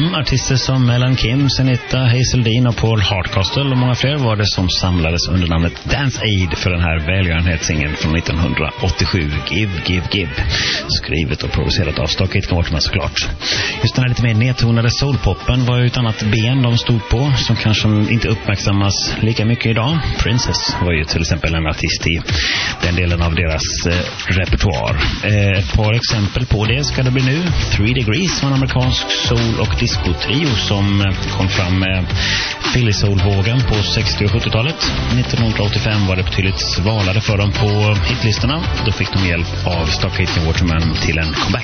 Artister som Melanie Kim, Senita, Hazel Dean och Paul Hardcastle och många fler var det som samlades under namnet Dance Aid för den här välgörenhetssingeln från 1987, Give, Give, Give. Skrivet och producerat av Stargate Northman såklart. Just den här lite mer nedtonade soulpoppen var ju ett annat ben de stod på som kanske inte uppmärksammas lika mycket idag. Princess var ju till exempel en artist i den delen av deras repertoar. Ett par exempel på det ska det bli nu. 3 Degrees var en amerikansk soul- och disco-trio som kom fram med Philly soul-vågen på 60- och 70-talet. 1985 var det betydligt svalare för dem på hitlistorna. Då fick de hjälp av Stargate Waterman till en comeback.